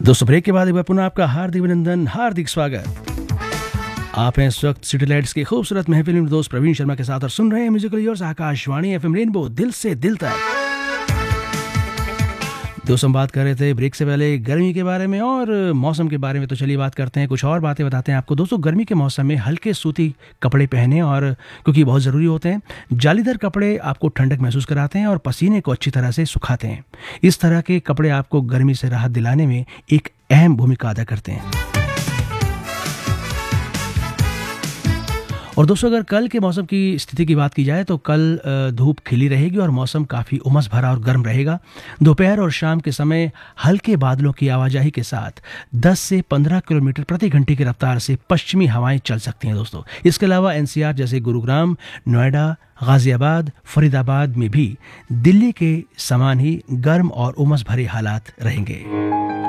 दोस्तों ब्रेक के बाद एक बार पुनः आपका हार्दिक अभिनंदन, हार्दिक स्वागत। आप हैं इस वक्त सिटी लाइट्स की खूबसूरत महफिल में दोस्त प्रवीण शर्मा के साथ और सुन रहे हैं musical yours Akashvani FM rainbow, दिल से दिल तक। दोस्तों हम बात कर रहे थे ब्रेक से पहले गर्मी के बारे में और मौसम के बारे में, तो चलिए बात करते हैं, कुछ और बातें बताते हैं आपको। दोस्तों गर्मी के मौसम में हल्के सूती कपड़े पहने, और क्योंकि बहुत ज़रूरी होते हैं। जालीदार कपड़े आपको ठंडक महसूस कराते हैं और पसीने को अच्छी तरह से सुखाते हैं। इस तरह के कपड़े आपको गर्मी से राहत दिलाने में एक अहम भूमिका अदा करते हैं। और दोस्तों अगर कल के मौसम की स्थिति की बात की जाए तो कल धूप खिली रहेगी और मौसम काफ़ी उमस भरा और गर्म रहेगा। दोपहर और शाम के समय हल्के बादलों की आवाजाही के साथ 10 से 15 किलोमीटर प्रति घंटे की रफ्तार से पश्चिमी हवाएं चल सकती हैं दोस्तों। इसके अलावा एनसीआर जैसे गुरुग्राम, नोएडा, गाजियाबाद, फरीदाबाद में भी दिल्ली के समान ही गर्म और उमस भरे हालात रहेंगे।